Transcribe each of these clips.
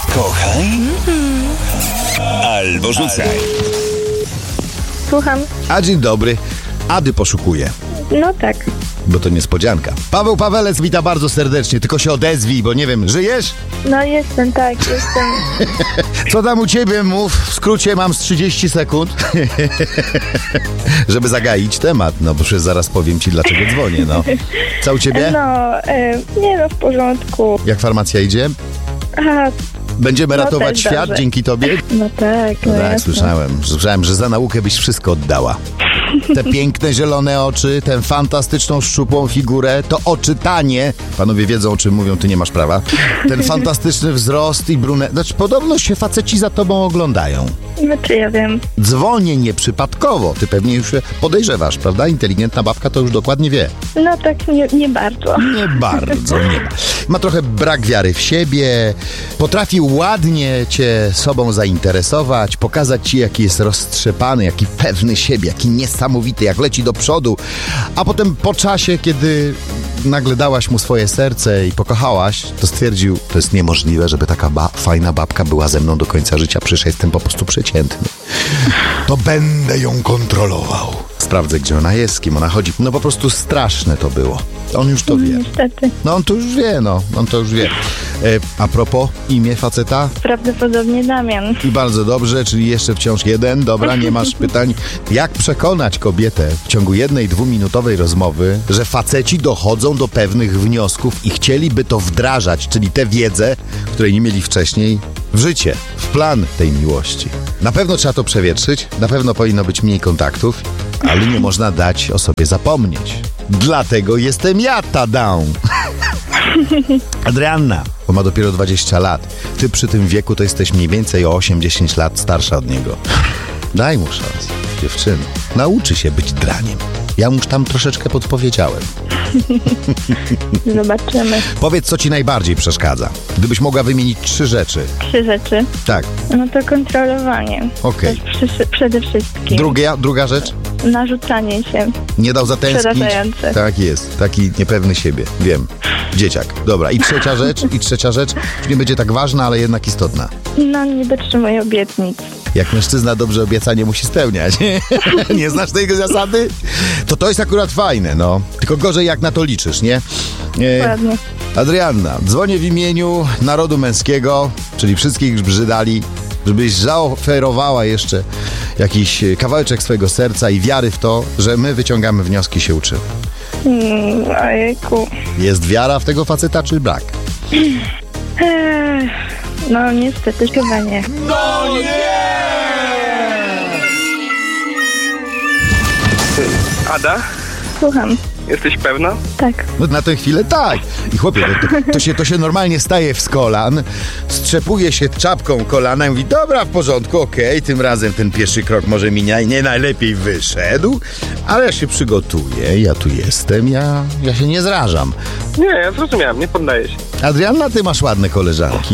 Kochaj albo rzucaj. Słucham. A dzień dobry. Ady poszukuje. No tak. Bo to niespodzianka. Paweł Pawelec wita bardzo serdecznie, tylko się odezwij, bo nie wiem, żyjesz? No jestem, tak, jestem. Co tam u ciebie? Mów, w skrócie mam z 30 sekund, żeby zagaić temat, no bo przecież zaraz powiem ci, dlaczego dzwonię, no. Co u ciebie? No, w porządku. Jak farmacja idzie? Aha, Będziemy no ratować też świat dobrze. dzięki tobie? no tak, No tak, jasne. słyszałem, że za naukę byś wszystko oddała. Te piękne, zielone oczy, tę fantastyczną, szczupłą figurę, to oczytanie. Panowie wiedzą, o czym mówią, ty nie masz prawa. Ten fantastyczny wzrost i brunet. Znaczy, podobno się faceci za tobą oglądają. Znaczy ja wiem. Dzwonię nieprzypadkowo. Ty pewnie już się podejrzewasz, prawda? Inteligentna babka to już dokładnie wie. No tak, nie bardzo. Nie bardzo, nie ma. Ma trochę brak wiary w siebie, potrafi ładnie cię sobą zainteresować, pokazać ci, jaki jest roztrzepany, jaki pewny siebie, jaki niesamowity, jak leci do przodu. A potem po czasie, kiedy nagle dałaś mu swoje serce i pokochałaś, to stwierdził, to jest niemożliwe, żeby taka fajna babka była ze mną do końca życia, przecież jestem po prostu przeciętny. To będę ją kontrolował. Sprawdzę, gdzie ona jest, z kim ona chodzi. No po prostu straszne to było. On już to wie. Niestety. No on to już wie, on to już wie. A propos, imię faceta? Prawdopodobnie Damian. I bardzo dobrze, czyli jeszcze wciąż jeden. Dobra, nie masz pytań. Jak przekonać kobietę w ciągu 1-2-minutowej rozmowy, że faceci dochodzą do pewnych wniosków i chcieliby to wdrażać, czyli tę wiedzę, której nie mieli wcześniej, w życie, w plan tej miłości. Na pewno trzeba to przewietrzyć, na pewno powinno być mniej kontaktów, ale nie można dać o sobie zapomnieć. Dlatego jestem ja, tadą! Adrianna, bo ma dopiero 20 lat. Ty przy tym wieku to jesteś mniej więcej o 8-10 lat starsza od niego. Daj mu szansę, dziewczyno. Nauczy się być draniem. Ja mu tam troszeczkę podpowiedziałem. Zobaczymy. Powiedz, co ci najbardziej przeszkadza. Gdybyś mogła wymienić 3 rzeczy. 3 rzeczy. Tak, No to kontrolowanie. okej. To jest przede wszystkim. Druga rzecz? Narzucanie się. Nie dał zatęsknić. Przerażające. Tak jest, taki niepewny siebie, wiem. Dzieciak. Dobra, i trzecia rzecz, już nie będzie tak ważna, ale jednak istotna. No, nie dotrzymuję obietnic. Jak mężczyzna dobrze obieca, nie musi spełniać. Nie znasz tej zasady? To jest akurat fajne, no. Tylko gorzej jak na to liczysz, nie? Ładnie. Adrianna, dzwonię w imieniu narodu męskiego, czyli wszystkich brzydali, żebyś zaoferowała jeszcze jakiś kawałeczek swojego serca i wiary w to, że my wyciągamy wnioski, się uczymy. Ojejku. Jest wiara w tego faceta, czy brak? No niestety chyba nie. No nie! Ada? Słucham. Jesteś pewna? Tak. No na tę chwilę tak. I chłopie, to się normalnie staje z kolan, strzepuje się czapką kolana i mówi, dobra, w porządku, okej, tym razem ten pierwszy krok może mi nie najlepiej wyszedł, ale ja się przygotuję, ja tu jestem, ja się nie zrażam. Nie, ja zrozumiałem, nie poddaję się. Adrianna, ty masz ładne koleżanki.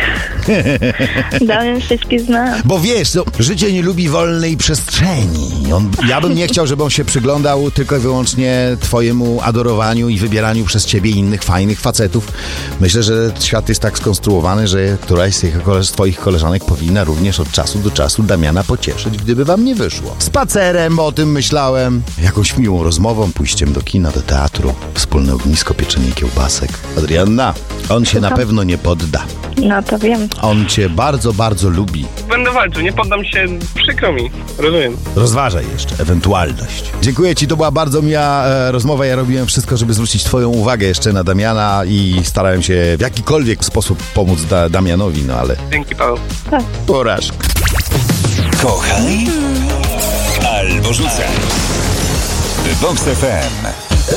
Damian wszystkie znam. Bo wiesz, życie nie lubi wolnej przestrzeni. Ja bym nie chciał, żeby on się przyglądał tylko i wyłącznie twojemu adorowaniu i wybieraniu przez ciebie innych fajnych facetów. Myślę, że świat jest tak skonstruowany, że któraś z twoich koleżanek powinna również od czasu do czasu Damiana pocieszyć, gdyby wam nie wyszło. Spacerem, bo o tym myślałem. Jakąś miłą rozmową, pójściem do kina, do teatru, wspólne ognisko, pieczenie kiełbasek. Adrianna, on się na pewno nie podda. No to wiem. On cię bardzo, bardzo lubi. Będę walczył, nie poddam się, przykro mi. Rozumiem. Rozważaj jeszcze ewentualność. Dziękuję ci, to była bardzo miła rozmowa. Ja robiłem wszystko, żeby zwrócić twoją uwagę jeszcze na Damiana i starałem się w jakikolwiek sposób pomóc Damianowi, no ale Dzięki, Paweł. porażka. Kochaj albo rzucaj. Vox FM.